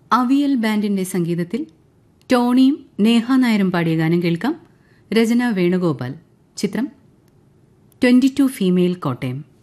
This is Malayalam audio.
അവിയൽ ബാൻഡിന്റെ സംഗീതത്തിൽ ടോണിയും നേഹ നായരും പാടിയ ഗാനം കേൾക്കാം. രചന വേണുഗോപാൽ. ചിത്രം 22 ഫീമെയിൽ കോട്ടയം.